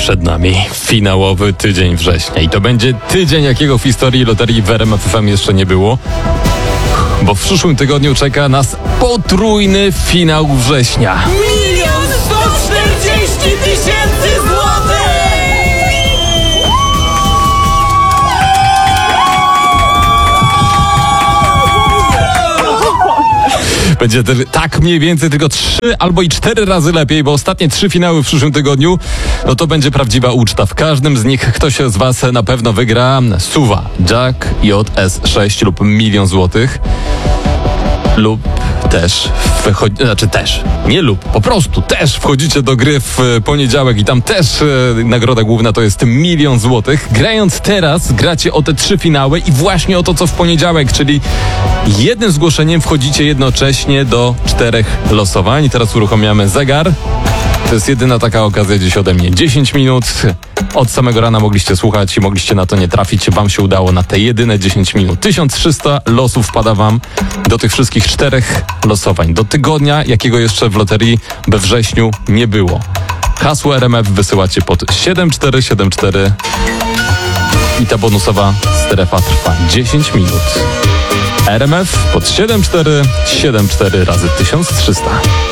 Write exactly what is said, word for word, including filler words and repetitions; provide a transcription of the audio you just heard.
Przed nami finałowy tydzień września i to będzie tydzień, jakiego w historii loterii w R M F F M jeszcze nie było, bo w przyszłym tygodniu czeka nas potrójny finał września. Milion sto czterdzieści tysięcy złotych! Będzie te, tak mniej więcej tylko trzy albo i cztery razy lepiej, bo ostatnie trzy finały w przyszłym tygodniu, no to będzie prawdziwa uczta. W każdym z nich ktoś z was na pewno wygra suwa, Jack J S sześć lub milion złotych. Lub też, wchodzi, znaczy też, nie lub, po prostu też wchodzicie do gry w poniedziałek i tam też e, nagroda główna to jest milion złotych. Grając teraz, gracie o te trzy finały i właśnie o to, co w poniedziałek, czyli jednym zgłoszeniem wchodzicie jednocześnie do czterech losowań. Teraz uruchamiamy zegar. To jest jedyna taka okazja dziś ode mnie. dziesięć minut. Od samego rana mogliście słuchać i mogliście na to nie trafić. Wam się udało na te jedyne dziesięć minut. tysiąc trzysta losów wpada wam do tych wszystkich czterech losowań. Do tygodnia, jakiego jeszcze w loterii we wrześniu nie było. Hasło R M F wysyłacie pod siedem cztery siedem cztery i ta bonusowa strefa trwa dziesięć minut. R M F pod siedem cztery siedem cztery razy tysiąc trzysta.